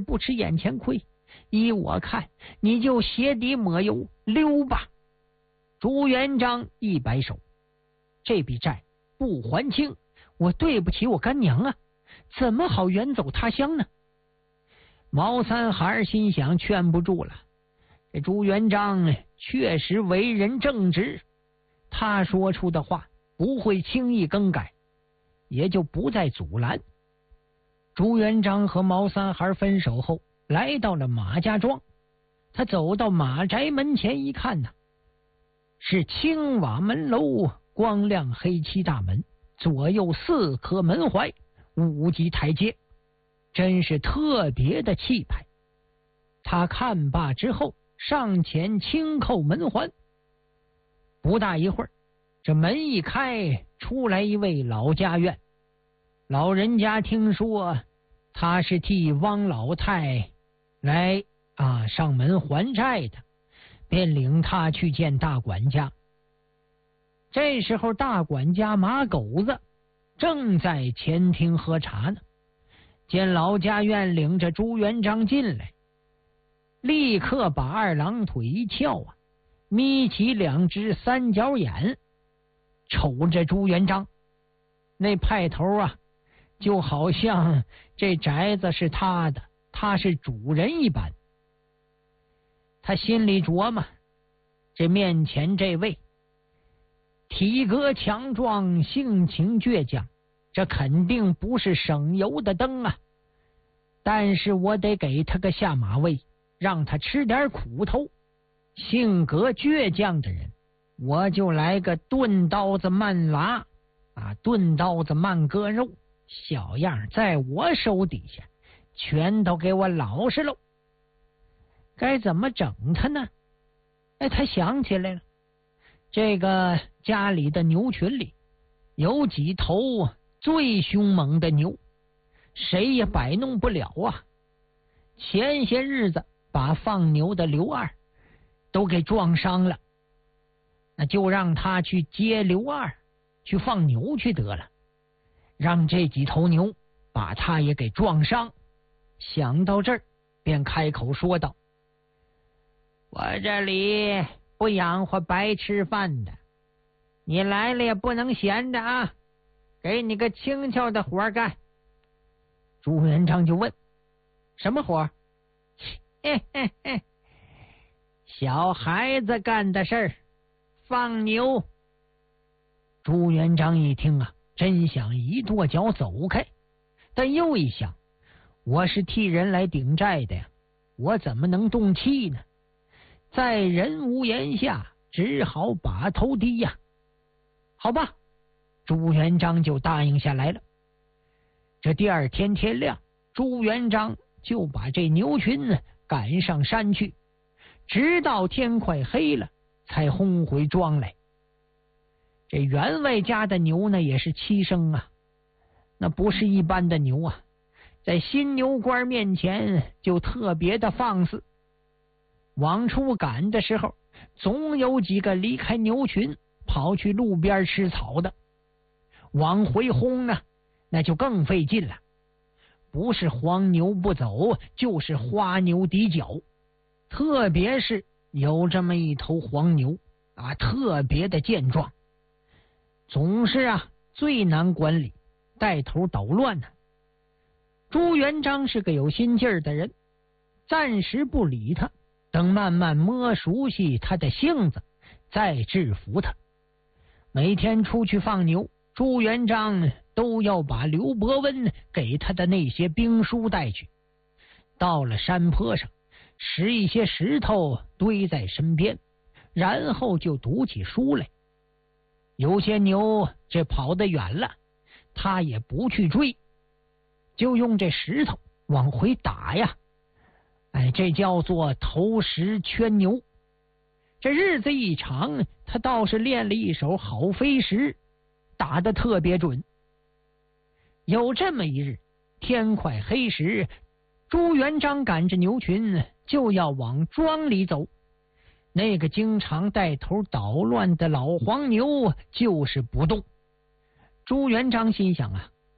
不吃眼前亏，依我看，你就鞋底抹油溜吧。朱元璋一摆手，这笔债不还清，我对不起我干娘啊，怎么好远走他乡呢？毛三孩心想劝不住了，这朱元璋确实为人正直，他说出的话不会轻易更改，也就不再阻拦。朱元璋和毛三孩分手后，来到了马家庄。他走到马宅门前一看呢，是青瓦门楼，光亮黑漆大门，左右4颗门槐，5级台阶，真是特别的气派。他看罢之后，上前轻叩门环。不大一会儿，这门一开，出来一位老家院。老人家听说他是替汪老太来上门还债的，便领他去见大管家。这时候大管家马狗子正在前厅喝茶呢，见老家院领着朱元璋进来，立刻把2郎腿一翘眯起2只3角眼，瞅着朱元璋，那派头就好像这宅子是他的，他是主人一般。他心里琢磨，这面前这位体格强壮，性情倔强，这肯定不是省油的灯啊！但是我得给他个下马威，让他吃点苦头。性格倔强的人，我就来个钝刀子慢拉钝刀子慢割肉，小样在我手底下全都给我老实喽。该怎么整他呢？他想起来了，这个家里的牛群里有几头最凶猛的牛，谁也摆弄不了前些日子把放牛的刘二都给撞伤了，那就让他去接刘二去放牛去得了，让这几头牛把他也给撞伤。想到这儿，便开口说道：我这里不养活白吃饭的，你来了也不能闲着给你个轻巧的活干。朱元璋就问：什么活？嘿嘿嘿，小孩子干的事儿，放牛。朱元璋一听真想一跺脚走开，但又一想，我是替人来顶债的呀，我怎么能动气呢？在人无言下，只好把头低呀。好吧，朱元璋就答应下来了。这第2天天亮，朱元璋就把这牛群赶上山去，直到天快黑了，才轰回庄来。这员外家的牛呢，也是7生那不是一般的牛在新牛官面前就特别的放肆。往出赶的时候，总有几个离开牛群跑去路边吃草的，往回轰呢，那就更费劲了，不是黄牛不走，就是花牛抵脚。特别是有这么一头黄牛特别的健壮，总是最难管理，带头捣乱朱元璋是个有心劲儿的人，暂时不理他，等慢慢摸熟悉他的性子，再制服他。每天出去放牛，朱元璋都要把刘伯温给他的那些兵书带去。到了山坡上，拾一些石头堆在身边，然后就读起书来。有些牛这跑得远了，他也不去追，就用这石头往回打呀。这叫做投石圈牛。这日子一长，他倒是练了一手好飞石，打得特别准。有这么一日，天快黑时，朱元璋赶着牛群就要往庄里走。那个经常带头捣乱的老黄牛就是不动。朱元璋心想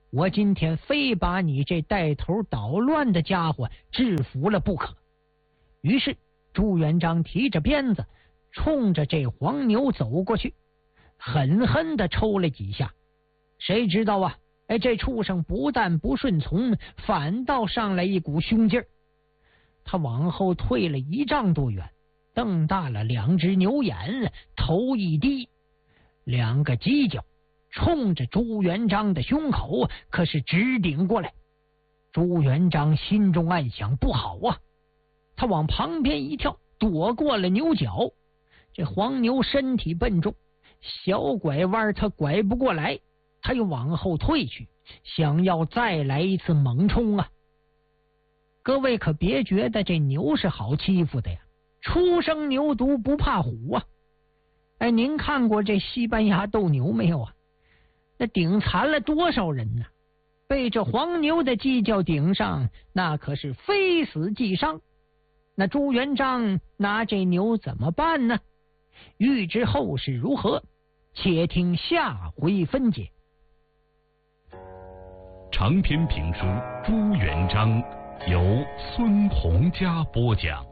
我今天非把你这带头捣乱的家伙制服了不可。于是朱元璋提着鞭子冲着这黄牛走过去，狠狠地抽了几下。谁知道啊，这畜生不但不顺从，反倒上来一股凶劲儿。他往后退了1丈多远，瞪大了2只牛眼，头一低，2个犄角冲着朱元璋的胸口可是直顶过来。朱元璋心中暗想，不好啊！他往旁边一跳，躲过了牛角。这黄牛身体笨重，小拐弯他拐不过来，他又往后退去，想要再来一次猛冲啊！各位可别觉得这牛是好欺负的呀，初生牛犊不怕虎啊！您看过这西班牙斗牛没有啊？那顶残了多少人呢？被这黄牛的犄角顶上，那可是非死即伤。那朱元璋拿这牛怎么办呢？欲知后事如何，且听下回分解。 长篇评书《朱元璋》由孙洪嘉播讲。